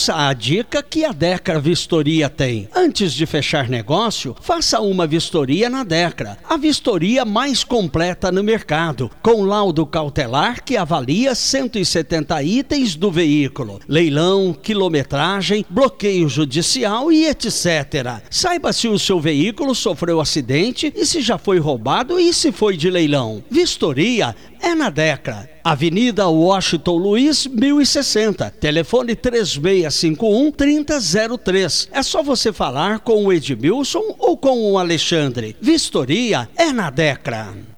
Ouça a dica que a Decra Vistoria tem. Antes de fechar negócio, faça uma vistoria na Decra, a vistoria mais completa no mercado, com laudo cautelar que avalia 170 itens do veículo, leilão, quilometragem, bloqueio judicial e etc. Saiba se o seu veículo sofreu acidente e se já foi roubado e se foi de leilão. Vistoria é na Decra. Avenida Washington Luiz, 1060. Telefone 3651-3003. É só você falar com o Edmilson ou com o Alexandre. Vistoria é na Decra.